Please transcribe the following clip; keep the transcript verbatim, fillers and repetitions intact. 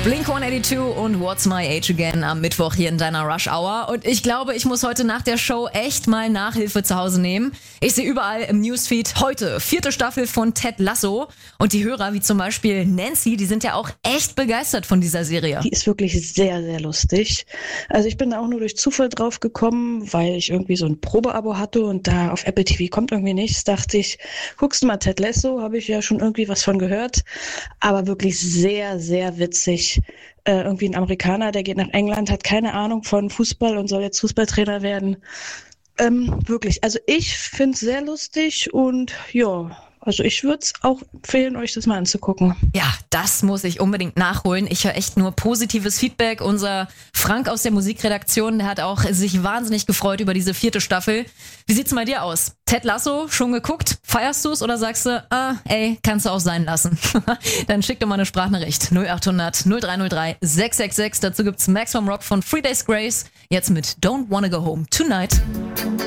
Blink hundertzweiundachtzig und What's My Age Again am Mittwoch hier in deiner Rush Hour. Und ich glaube, ich muss heute nach der Show echt mal Nachhilfe zu Hause nehmen. Ich sehe überall im Newsfeed heute vierte Staffel von Ted Lasso. Und die Hörer, wie zum Beispiel Nancy, die sind ja auch echt begeistert von dieser Serie. Die ist wirklich sehr, sehr lustig. Also ich bin da auch nur durch Zufall drauf gekommen, weil ich irgendwie so ein Probeabo hatte und da auf Apple T V kommt irgendwie nichts. Dachte ich, guckst du mal Ted Lasso, habe ich ja schon irgendwie was von gehört. Aber wirklich sehr, sehr witzig. Äh, irgendwie ein Amerikaner, der geht nach England, hat keine Ahnung von Fußball und soll jetzt Fußballtrainer werden. Ähm, wirklich, also ich finde es sehr lustig und ja, also ich würde es auch empfehlen, euch das mal anzugucken. Ja, das muss ich unbedingt nachholen. Ich höre echt nur positives Feedback. Unser Frank aus der Musikredaktion, der hat auch sich wahnsinnig gefreut über diese vierte Staffel. Wie sieht's bei dir aus? Ted Lasso, schon geguckt? Feierst du's oder sagst du, ah, ey, kannst du auch sein lassen? Dann schick doch mal eine Sprachnachricht. null acht hundert null drei null drei sechs sechs sechs. Dazu gibt's Maximum Rock von Three Days Grace. Jetzt mit Don't Wanna Go Home Tonight.